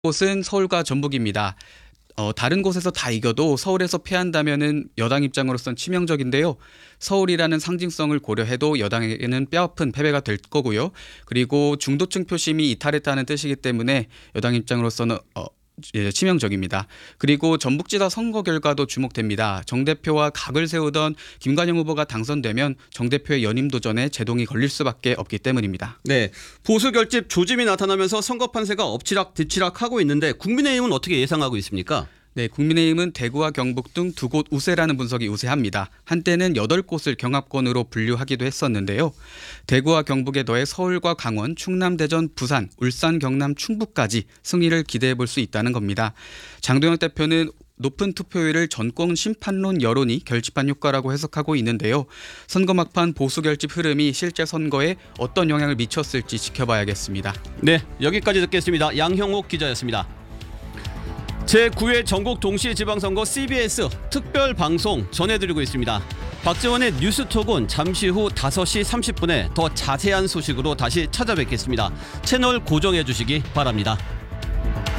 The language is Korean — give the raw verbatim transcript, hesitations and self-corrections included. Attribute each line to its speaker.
Speaker 1: 곳은 서울과 전북입니다. 어, 다른 곳에서 다 이겨도 서울에서 패한다면은 여당 입장으로선 치명적인데요. 서울이라는 상징성을 고려해도 여당에게는 뼈아픈 패배가 될 거고요. 그리고 중도층 표심이 이탈했다는 뜻이기 때문에 여당 입장으로서는 어, 예, 치명적입니다. 그리고 전북지사 선거 결과도 주목됩니다. 정 대표와 각을 세우던 김관영 후보가 당선되면 정 대표의 연임 도전에 제동이 걸릴 수밖에 없기 때문입니다.
Speaker 2: 네, 보수 결집 조짐이 나타나면서 선거 판세가 엎치락 뒤치락하고 있는데 국민의힘은 어떻게 예상하고 있습니까?
Speaker 1: 네, 국민의힘은 대구와 경북 등 두 곳 우세라는 분석이 우세합니다. 한때는 여덟 곳을 경합권으로 분류하기도 했었는데요. 대구와 경북에 더해 서울과 강원, 충남, 대전, 부산, 울산, 경남, 충북까지 승리를 기대해 볼 수 있다는 겁니다. 장도영 대표는 높은 투표율을 정권 심판론 여론이 결집한 효과라고 해석하고 있는데요. 선거 막판 보수 결집 흐름이 실제 선거에 어떤 영향을 미쳤을지 지켜봐야겠습니다.
Speaker 2: 네, 여기까지 듣겠습니다. 양형옥 기자였습니다. 제구 회 전국 동시지방선거 씨비에스 특별방송 전해드리고 있습니다. 박지원의 뉴스톡은 잠시 후 다섯 시 삼십 분에 더 자세한 소식으로 다시 찾아뵙겠습니다. 채널 고정해 주시기 바랍니다.